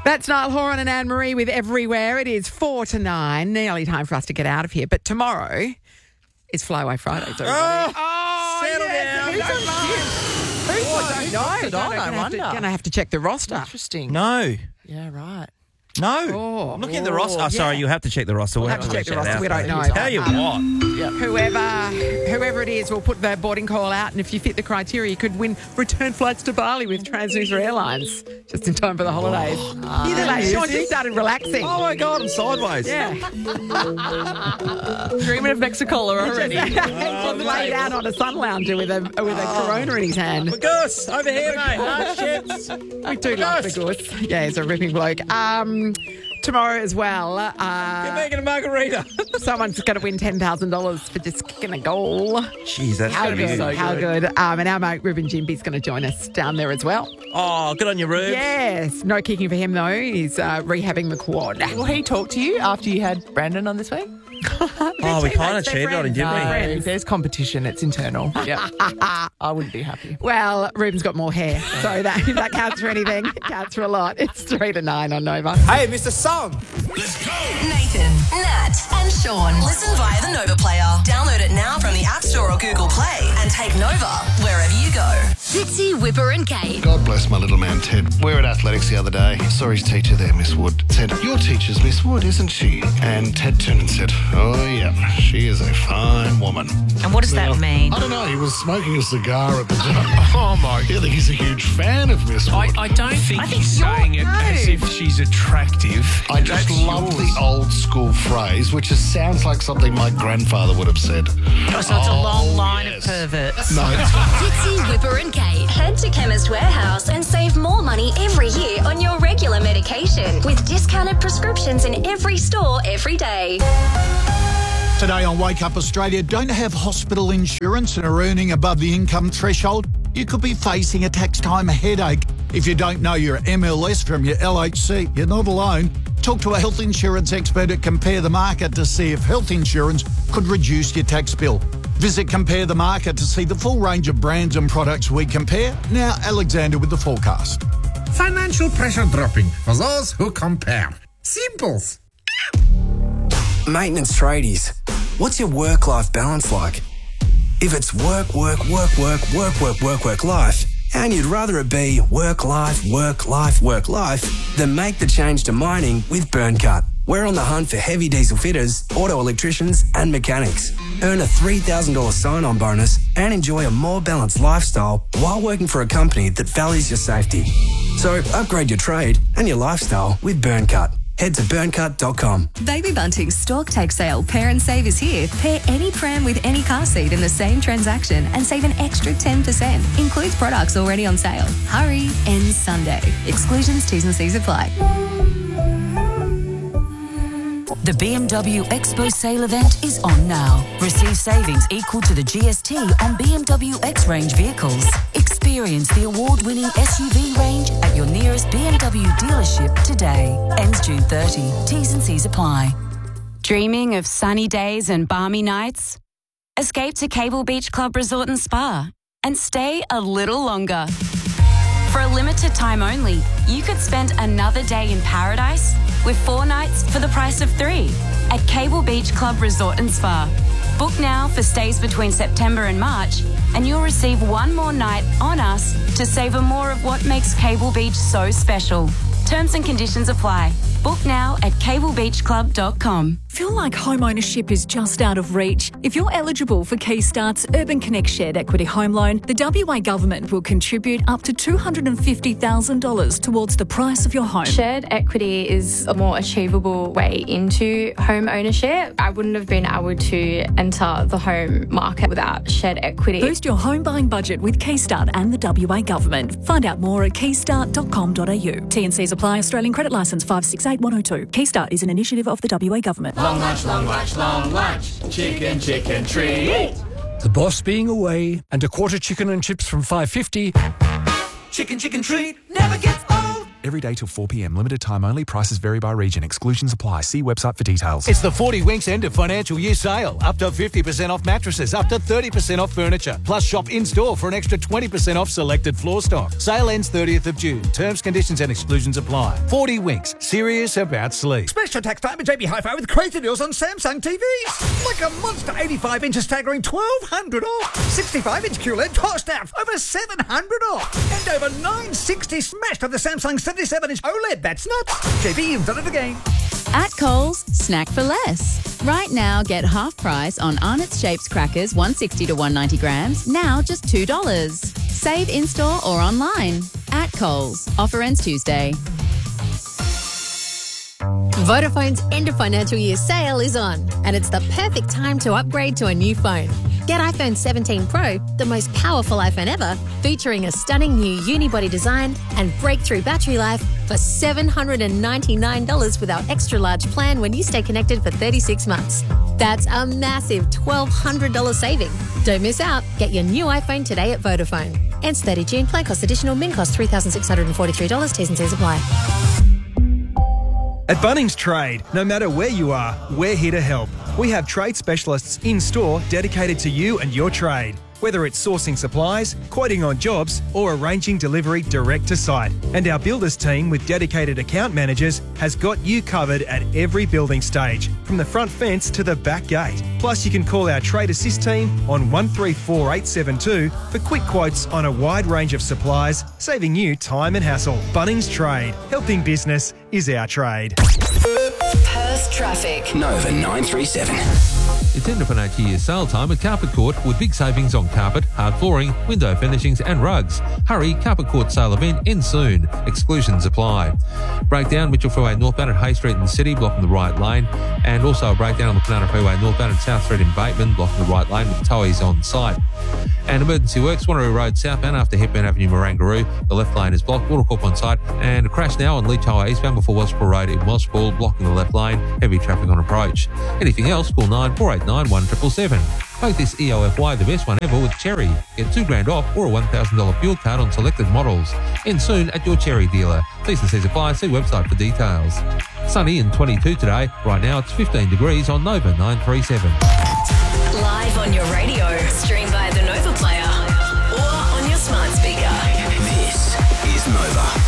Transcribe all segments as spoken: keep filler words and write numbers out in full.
That's Niall Horan and Anne-Marie with Everywhere. It is four to nine. Nearly time for us to get out of here. But tomorrow is Flyaway Fridays. Oh, oh settle yes. down. Who's on Who's Oh, on who's No, on? no, I gonna have to- wonder. Gonna have to check the roster. Interesting. No. Yeah, right. No. Oh. I'm looking at the roster. Oh, sorry, yeah. you have to check the roster. We'll We'll have to check the roster. that out. We don't know. Tell you Um, what. Yep. Whoever, whoever it is, will put their boarding call out, and if you fit the criteria, you could win return flights to Bali with TransNusa Airlines, just in time for the holidays. Oh. You're like, Sean just started relaxing. Oh, my God, I'm sideways. Yeah. Dreaming of Mexicola already. He's just laid out on a sun lounger with a with a Corona in his hand. Gus, over here, mate. No chips. We do love the goose. Yeah, he's a ripping bloke. Um, tomorrow as well, You're uh, making a margarita. someone's going to win ten thousand dollars for just kicking a goal. Jeez, that's How going to be good, so how good. good. Um, and our mate Ruben Jimby's going to join us down there as well. Oh, good on you, Rube. Yes. No kicking for him, though. He's uh, rehabbing the quad. Will he talk to you after you had Brandon on this week? Oh, we kind of They're cheated on him, didn't friends. we? They're No, friends. there's competition. It's internal. Yeah. I wouldn't be happy. Well, Ruben's got more hair, so that, that counts for anything. It counts for a lot. It's three to nine on Nova. Hey, Mister Song. Let's go. Nathan, Nat, and Sean. Listen via the Nova Player. Download it now from the App Store or Google Play and take Nova wherever you go. Fitzy, Whipper and Kate. God bless my little man Ted. We were at athletics the other day. Saw his teacher there, Miss Wood. Said, "Your teacher's Miss Wood, isn't she?" And Ted turned and said, "Oh, yeah, she is a fine woman." And what does Now, that mean? I don't know. He was smoking a cigar at the time. Oh, my. I think he's a huge fan of Miss I, Wood. I don't think I think he's you're- saying it no. as if she's attractive. I just That's love yours. the old school phrase, which just sounds like something my grandfather would have said. Oh, so it's a long line yes. of perverts. No, it's Fitzy, Whipper and Kate. Head to Chemist Warehouse and save more money every year on your regular medication with discounted prescriptions in every store every day. Today on Wake Up Australia, don't have hospital insurance and are earning above the income threshold? You could be facing a tax time headache. If you don't know your M L S from your L H C, you're not alone. Talk to a health insurance expert at Compare the Market to see if health insurance could reduce your tax bill. Visit Compare the Market to see the full range of brands and products we compare. Now, Alexander with the forecast. Financial pressure dropping for those who compare. Simples. Maintenance tradies, what's your work-life balance like? If it's work, work, work, work, work, work, work, work, life, and you'd rather it be work, life, work, life, work, life, then make the change to mining with BurnCut. We're on the hunt for heavy diesel fitters, auto electricians, and mechanics. Earn a three thousand dollars sign-on bonus and enjoy a more balanced lifestyle while working for a company that values your safety. So upgrade your trade and your lifestyle with BurnCut. Head to burn cut dot com. Baby Bunting's stock take sale Pair and Save is here. Pair any pram with any car seat in the same transaction and save an extra ten percent. Includes products already on sale. Hurry, ends Sunday. Exclusions, T's and C's apply. The B M W Expo sale event is on now. Receive savings equal to the G S T on B M W X-Range vehicles. Experience the award-winning S U V range at your nearest B M W dealership today. Ends June thirtieth. T's and C's apply. Dreaming of sunny days and balmy nights? Escape to Cable Beach Club Resort and Spa and stay a little longer. For a limited time only, you could spend another day in paradise with four nights for the price of three at Cable Beach Club Resort and Spa. Book now for stays between September and March, and you'll receive one more night on us to savour more of what makes Cable Beach so special. Terms and conditions apply. Book now at cable beach club dot com. Feel like home ownership is just out of reach? If you're eligible for Keystart's Urban Connect Shared Equity Home Loan, the W A Government will contribute up to two hundred fifty thousand dollars towards the price of your home. Shared equity is a more achievable way into home ownership. I wouldn't have been able to enter the home market without shared equity. Boost your home buying budget with Keystart and the W A Government. Find out more at keystart dot com dot a u. T and C's apply. Australian Credit Licence five six eight one oh two. Keystart is an initiative of the W A Government. Long lunch, long lunch, long lunch. Chicken, chicken treat. The boss being away and a quarter chicken and chips from five fifty. Chicken, chicken treat never gets old. every day till four p.m. Limited time only. Prices vary by region. Exclusions apply. See website for details. It's the forty Winks end of financial year sale. Up to fifty percent off mattresses, up to thirty percent off furniture. Plus shop in-store for an extra twenty percent off selected floor stock. Sale ends thirtieth of June. Terms, conditions and exclusions apply. forty Winks. Serious about sleep. Special tax time at J B Hi-Fi with crazy deals on Samsung T Vs. Like a monster eighty-five inch staggering twelve hundred off. sixty-five inch Q L E D tossed out over seven hundred off. And over nine sixty smashed on the Samsung seventy-seven inch OLED. That's nuts. J B, you've done it again. At Coles, snack for less. Right now, get half price on Arnott's Shapes crackers, one sixty to one ninety grams, now just two dollars. Save in-store or online. At Coles. Offer ends Tuesday. Vodafone's end of financial year sale is on, and it's the perfect time to upgrade to a new phone. Get iPhone seventeen Pro, the most powerful iPhone ever, featuring a stunning new unibody design and breakthrough battery life for seven hundred ninety-nine dollars with our extra large plan when you stay connected for thirty-six months. That's a massive twelve hundred dollars saving. Don't miss out. Get your new iPhone today at Vodafone. Ends thirtieth of June. Plan cost additional. Min cost three thousand six hundred forty-three dollars. T's and C's apply. At Bunnings Trade, no matter where you are, we're here to help. We have trade specialists in-store dedicated to you and your trade. Whether it's sourcing supplies, quoting on jobs, or arranging delivery direct to site. And our builders team with dedicated account managers has got you covered at every building stage, from the front fence to the back gate. Plus, you can call our Trade Assist team on one three four eight seven two for quick quotes on a wide range of supplies, saving you time and hassle. Bunnings Trade. Helping business is our trade. Perth traffic. Nova nine three seven. It's end of financial year sale time at Carpet Court with big savings on carpet, hard flooring, window finishings and rugs. Hurry, Carpet Court sale event ends soon. Exclusions apply. Breakdown, Mitchell Freeway northbound at Hay Street in the city, blocking the right lane. And also a breakdown on the Planana Freeway northbound at South Street in Bateman, blocking the right lane with towies on site. And emergency works, Wanneroo Road southbound after Hepburn Avenue, Marangaroo. The left lane is blocked, Watercorp on site. And a crash now on Leach Highway eastbound before Westport Road in Westport, blocking the left lane. Heavy traffic on approach. Anything else, call nine four eight nine one seven seven seven. Make this E O F Y the best one ever with Cherry. Get two grand off or a one thousand dollars fuel card on selected models. End soon at your Cherry dealer. Please and C's apply. See website for details. Sunny and twenty-two today. Right now it's fifteen degrees on Nova nine three seven. Live on your radio. Stream via the Nova Player or on your smart speaker. This is Nova.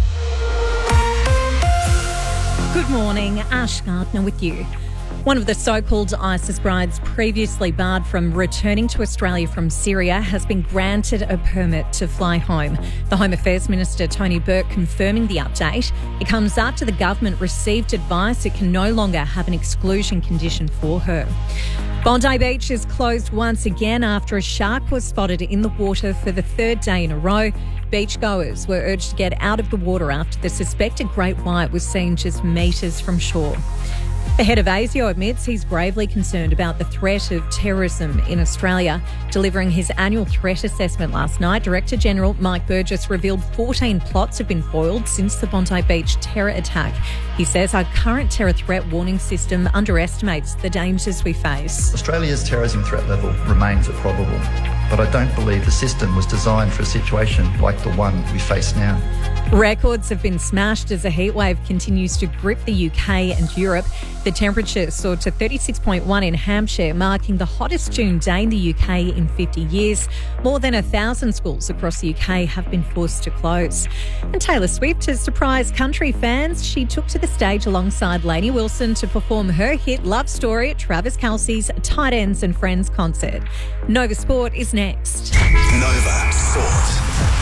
Good morning, Ash Gardner with you. One of the so-called ISIS brides previously barred from returning to Australia from Syria has been granted a permit to fly home. The Home Affairs Minister, Tony Burke, confirming the update. It comes after the government received advice it can no longer have an exclusion condition for her. Bondi Beach is closed once again after a shark was spotted in the water for the third day in a row. Beachgoers were urged to get out of the water after the suspected great white was seen just metres from shore. The head of ASIO admits he's gravely concerned about the threat of terrorism in Australia. Delivering his annual threat assessment last night, Director General Mike Burgess revealed fourteen plots have been foiled since the Bondi Beach terror attack. He says our current terror threat warning system underestimates the dangers we face. Australia's terrorism threat level remains at probable, but I don't believe the system was designed for a situation like the one we face now. Records have been smashed as a heatwave continues to grip the U K and Europe. The temperature soared to thirty-six point one in Hampshire, marking the hottest June day in the U K in fifty years. More than a thousand schools across the U K have been forced to close. And Taylor Swift has surprised country fans. She took to the stage alongside Lainey Wilson to perform her hit Love Story at Travis Kelce's Tight Ends and Friends concert. Nova Sport is next. Nova Sport.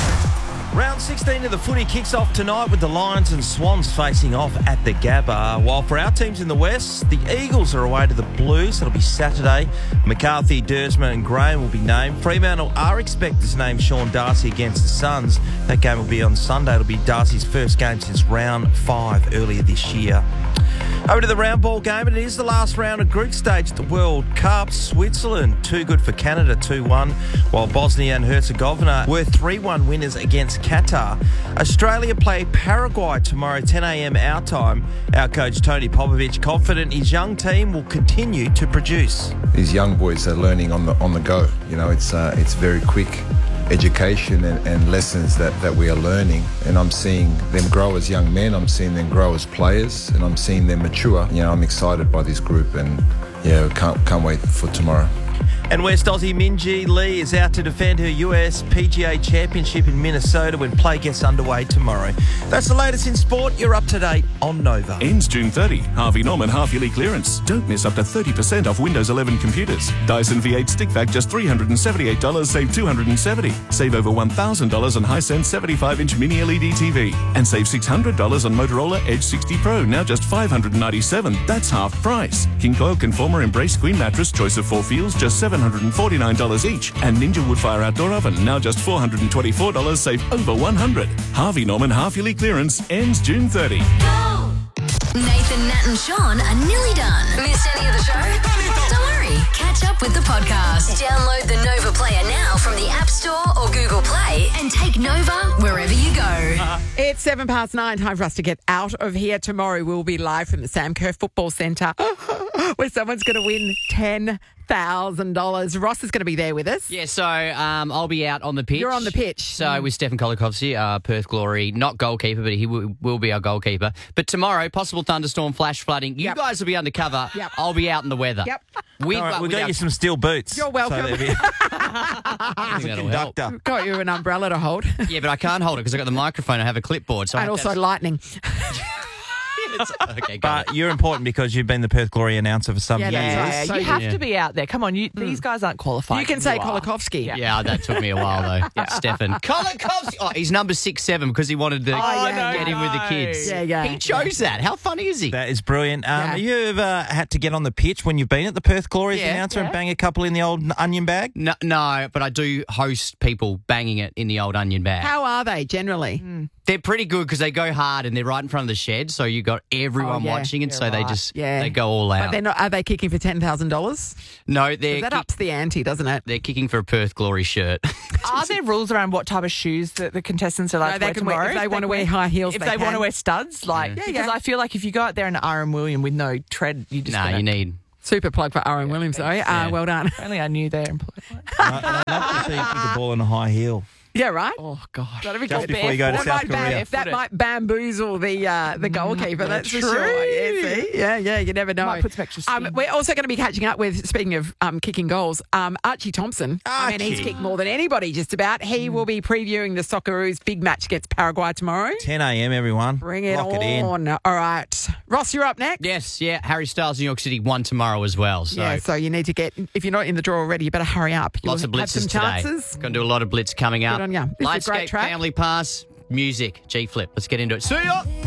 Round sixteen of the footy kicks off tonight with the Lions and Swans facing off at the Gabba. While for our teams in the West, the Eagles are away to the Blues. That'll be Saturday. McCarthy, Dersman and Graham will be named. Fremantle are expected to name Sean Darcy against the Suns. That game will be on Sunday. It'll be Darcy's first game since round five earlier this year. Over to the round ball game, and it is the last round of group stage at the World Cup. Switzerland, too good for Canada, two one, while Bosnia and Herzegovina were three one winners against Qatar. Australia play Paraguay tomorrow, ten a.m. our time. Our coach Tony Popovic confident his young team will continue to produce. These young boys are learning on the on the go. You know, it's uh, it's very quick. education and, and lessons that, that we are learning. And I'm seeing them grow as young men, I'm seeing them grow as players, and I'm seeing them mature. You know, I'm excited by this group, and yeah, can't, can't wait for tomorrow. And West Aussie Minjee Lee is out to defend her U S P G A Championship in Minnesota when play gets underway tomorrow. That's the latest in sport. You're up to date on Nova. Ends June thirtieth. Harvey Norman half-yearly clearance. Don't miss up to thirty percent off Windows eleven computers. Dyson V eight stick vac just three hundred seventy-eight dollars, save two hundred seventy dollars. Save over one thousand dollars on Hisense seventy-five inch mini L E D T V. And save six hundred dollars on Motorola Edge sixty Pro, now just five hundred ninety-seven dollars. That's half price. King Coil Conformer Embrace Queen Mattress, choice of four feels, just seven hundred forty-nine dollars each. And Ninja Woodfire Outdoor Oven, now just four hundred twenty-four dollars, save over one hundred dollars. Harvey Norman half-yearly clearance ends June thirtieth. Nathan, Nat and Sean are nearly done. Missed any of the show? Don't worry. Catch up with the podcast. Download the Nova Player now from the App Store or Google Play and take Nova wherever you go. It's seven past nine. Time for us to get out of here. Tomorrow we'll be live from the Sam Kerr Football Centre where someone's going to win ten thousand dollars. Ross is going to be there with us. Yeah, so um, I'll be out on the pitch. You're on the pitch. So Mm. with Stefan Kolikovsky, uh, Perth Glory, not goalkeeper, but he w- will be our goalkeeper. But tomorrow, possible thunderstorm, flash flooding. You Yep. guys will be undercover. Yep. I'll be out in the weather. Yep. With, All right, uh, we'll with get our- you some steel boots. You're welcome. So there'll be- I think that'll help. Conductor. Got you an umbrella to hold. Yeah, but I can't hold it because I've got the microphone. I have a clipboard. So I And have to also lightning. Okay, But you're important because you've been the Perth Glory announcer for some Yeah, years. that's Yeah, So you have yeah. to be out there. Come on, you, these guys aren't qualified. You can say are. Kolikovsky. Yeah. Yeah, that took me a while though. Yeah. Stefan Kolikovsky. Oh, he's number six seven because he wanted to Oh, yeah, get yeah. in with the kids. Yeah, yeah. He chose that. How funny is he? That is brilliant. Um, Yeah. Have you ever had to get on the pitch when you've been at the Perth Glory as Yeah, announcer yeah. and bang a couple in the old onion bag? No, no, but I do host people banging it in the old onion bag. How are they generally? They're pretty good because they go hard and they're right in front of the shed, so you got everyone Oh, yeah. watching, and Yeah, so they right. just Yeah. they go all But out. they're not. Are they kicking for ten thousand dollars? No, they're That kick- ups the ante, doesn't it? they're kicking for a Perth Glory shirt. Are there rules around what type of shoes that the contestants are allowed No, to they wear can wear- tomorrow? if they wanna wear high heels, if they they, want can. to wear studs, like Yeah, because yeah. I feel like if you go out there in an R M William with no tread, you just Nah, gonna- you need. Super plug for Aaron Williams, though. Yeah. Uh, well done. If only I knew their employee. I'd love to see you kick a ball in a high heel. Yeah, right. Oh gosh, That'd be Just good. before you go to that South might bam- Korea. that might bamboozle the uh, the goalkeeper. That's for true. sure. Yeah, see? yeah, yeah. You never know. Might put some extra Um, spin. we're also going to be catching up with. Speaking of um, kicking goals, um, Archie Thompson. I mean, he's Archie. kicked more than anybody. Just about. He will be previewing the Socceroos' big match against Paraguay tomorrow. ten a.m. everyone. Bring it Lock on. it in. All right, Ross, you're up next. Yes, yeah. Harry Styles, New York City, one tomorrow as well. So Yeah, so you need to get. If you're not in the draw already, you better hurry up. You'll lots of have blitzes some today. chances. Going to do a lot of blitz coming up. Good on ya. It's a great Lightscape track. Family Pass, music, G Flip. Let's get into it. See ya.